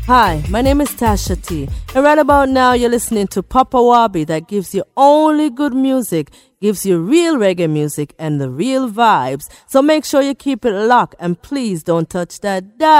Hi, my name is Tasha T, and right about now you're listening to Papa Wabi that gives you only good music, gives you real reggae music and the real vibes. So make sure you keep it locked and please don't touch that dial.